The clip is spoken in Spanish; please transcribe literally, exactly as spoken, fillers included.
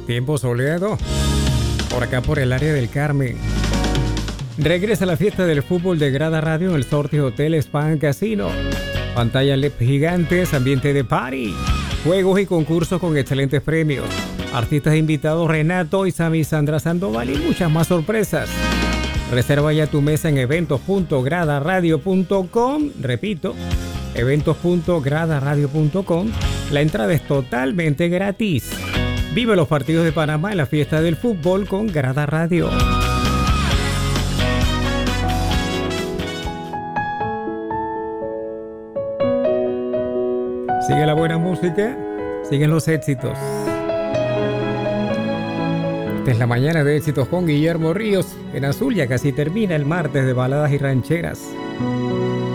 Tiempo soleado por acá por el área del Carmen. Regresa la fiesta del fútbol de Grada Radio en el Sorte Hotel Spa Casino. Pantalla L E D gigantes, ambiente de party, juegos y concursos con excelentes premios. Artistas invitados Renato, Isami, Sandra Sandoval y muchas más sorpresas. Reserva ya tu mesa en eventos punto grada radio punto com. Repito, eventos punto grada radio punto com. La entrada es totalmente gratis. Vive los partidos de Panamá en la fiesta del fútbol con Grada Radio. Sigue la buena música, siguen los éxitos. Esta es la mañana de éxitos con Guillermo Ríos. En Azul ya casi termina el martes de baladas y rancheras.